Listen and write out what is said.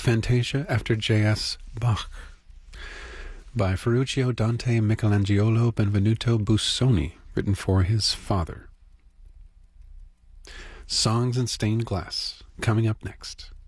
Fantasia after J.S. Bach by Ferruccio Dante Michelangelo Benvenuto Busoni, written for his father. Songs in Stained Glass, coming up next.